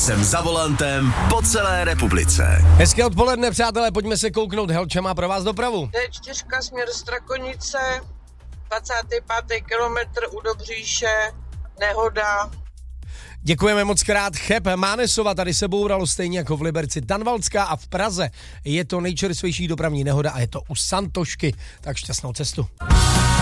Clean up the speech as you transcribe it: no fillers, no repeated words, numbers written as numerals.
Jsem za volantem po celé republice. Hezké odpoledne, přátelé, pojďme se kouknout. Helča má pro vás dopravu. D4 směr Strakonice, 25. kilometr u Dobříše, nehoda. Děkujeme moc krát. Cheb Mánesova, tady se bouralo stejně jako v Liberci, Tanvaldská a v Praze. Je to nejčerstvější dopravní nehoda a je to u Santošky. Tak šťastnou cestu.